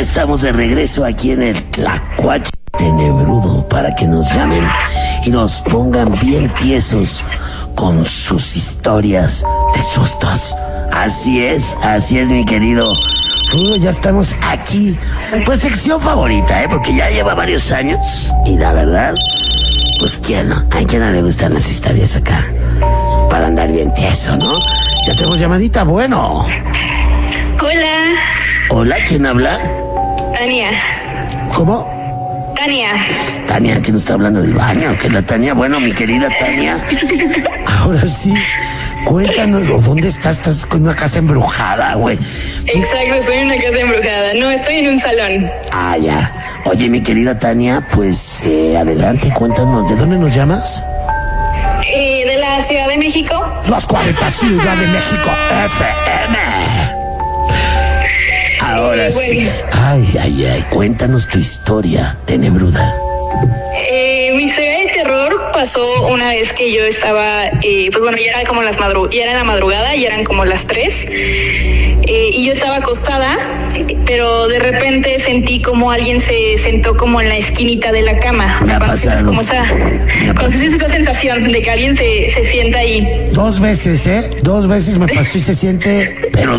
estamos de regreso aquí en el Tlacuache Tenebrudo para que nos llamen y nos pongan bien tiesos con sus historias de sustos. Así es, mi querido. Ya estamos aquí. Pues sección favorita, porque ya lleva varios años y la verdad, pues quién no, a quien no le gustan las historias acá para andar bien tieso, ¿no? Ya tenemos llamadita, bueno. Hola. Hola, ¿quién habla? Tania. ¿Cómo? Tania, que nos está hablando del baño, que la Tania, bueno, mi querida Tania, ahora sí, cuéntanos, ¿dónde estás? ¿Estás con una casa embrujada, güey? Exacto, estoy en una casa embrujada, no, estoy en un salón. Ah, ya. Oye, mi querida Tania, pues, adelante, cuéntanos, ¿de dónde nos llamas? De la Ciudad de México. Los 40 Ciudad de México FM. Ahora sí. Ay, cuéntanos tu historia tenebruda. Mi historia de terror pasó una vez que yo estaba, pues bueno, ya era como ya era en la madrugada, ya eran como las 3, y yo estaba acostada, pero de repente sentí como alguien se sentó como en la esquinita de la cama. O sea, cuando sientes como esa sensación de que alguien se sienta ahí. 2 veces, 2 veces me pasó y se siente, pero